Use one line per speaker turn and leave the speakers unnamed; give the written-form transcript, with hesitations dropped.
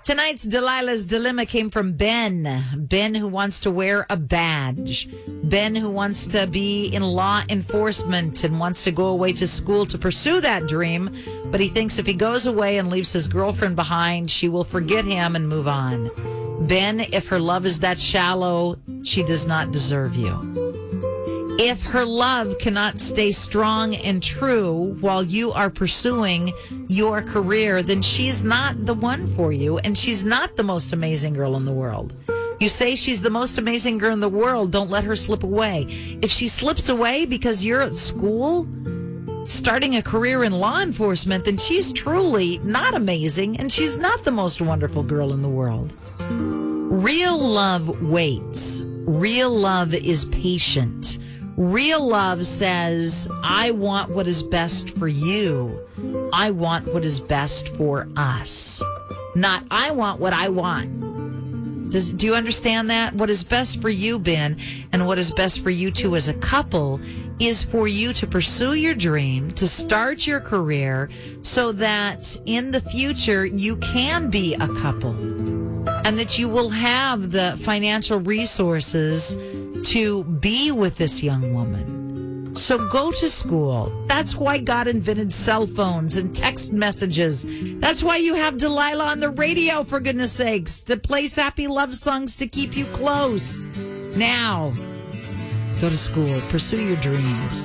Tonight's Delilah's Dilemma came from Ben. Ben who wants to wear a badge. Ben who wants to be in law enforcement and wants to go away to school to pursue that dream. But he thinks if he goes away and leaves his girlfriend behind, she will forget him and move on. Ben, if her love is that shallow, she does not deserve you. If her love cannot stay strong and true while you are pursuing your career, then she's not the one for you, and she's not the most amazing girl in the world. You say she's the most amazing girl in the world, don't let her slip away. If she slips away because you're at school, starting a career in law enforcement, then she's truly not amazing, and she's not the most wonderful girl in the world. Real love waits. Real love is patient. Real love says, I want what is best for you. I want what is best for us. Not, I want what I want. Do you understand that? What is best for you, Ben, and what is best for you two as a couple is for you to pursue your dream, to start your career, so that in the future you can be a couple and that you will have the financial resources to be with this young woman. So go to school. That's why God invented cell phones and text messages. That's why you have Delilah on the radio, for goodness sakes, to play sappy love songs to keep you close. Now, go to school. Pursue your dreams.